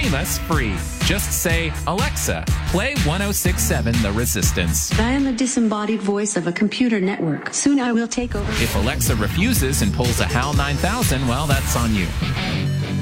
stream us free. Just say, Alexa, play 106.7 The Resistance. I am a disembodied voice of a computer network. Soon I will take over. If Alexa refuses and pulls a HAL 9000, well, that's on you.